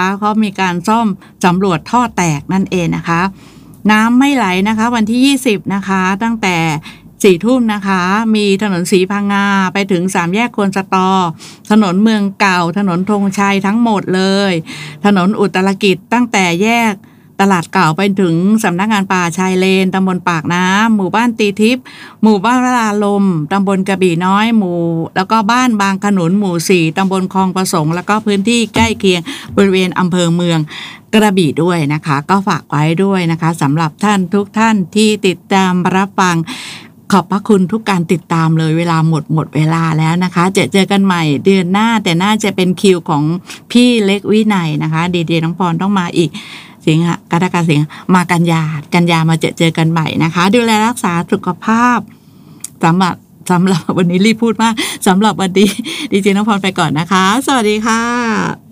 เขามีการซ่อมสำรวจท่อแตกนั่นเองนะคะน้ำไม่ไหลนะคะวันที่20นะคะตั้งแต่4 ทุ่มนะคะมีถนนศรีพังงาไปถึง3 แยกควนสตอถนนเมืองเก่าถนนธงชัยทั้งหมดเลยถนนอุตรกิจตั้งแต่แยกตลาดเก่าไปถึงสำนักงานป่าชายเลนตำบลปากน้ำหมู่บ้านตีทิพย์หมู่บ้านวราลมตำบลกระบี่น้อยหมู่แล้วก็บ้านบางขนุนหมู่4ตำบลคลองประสงค์แล้วก็พื้นที่ใกล้เคียงบริเวณอำเภอเมืองกระบี่ด้วยนะคะก็ฝากไว้ด้วยนะคะสำหรับท่านทุกท่านที่ติดตามรับฟังขอบพระคุณทุกการติดตามเลยเวลาหมดเวลาแล้วนะคะเจอกันใหม่เดือนหน้าแต่น่าจะเป็นคิวของพี่เล็กวินัยนะคะดีๆน้องพรต้องมาอีกสิงหกรกฎาคมสิงหมากันยามาเจอกันใหม่นะคะดูแลรักษาสุขภาพสำหรับวันนี้รีบพูดมากสำหรับวันนี้ดีเจน้องพรไปก่อนนะคะสวัสดีค่ะ